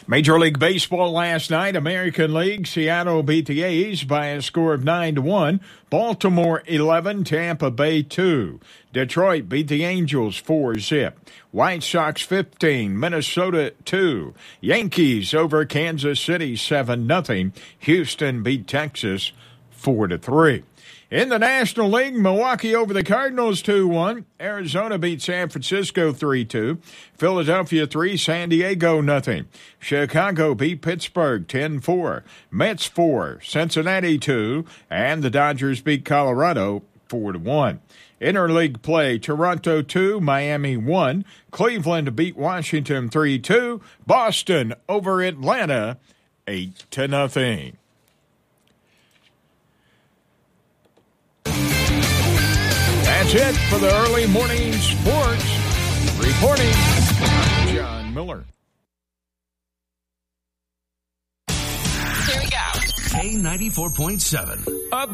Major League Baseball last night, American League, Seattle beat the A's by a score of 9-1. Baltimore 11, Tampa Bay 2. Detroit beat the Angels 4-0. White Sox 15, Minnesota 2. Yankees over Kansas City 7-0. Houston beat Texas 4-3. In the National League, Milwaukee over the Cardinals 2-1. Arizona beat San Francisco 3-2. Philadelphia 3, San Diego 0. Chicago beat Pittsburgh 10-4. Mets 4, Cincinnati 2. And the Dodgers beat Colorado 4-1. Interleague play, Toronto 2, Miami 1. Cleveland beat Washington 3-2. Boston over Atlanta 8-0. That's it for the early morning sports. Reporting, I'm John Miller. Here we go. K94.7.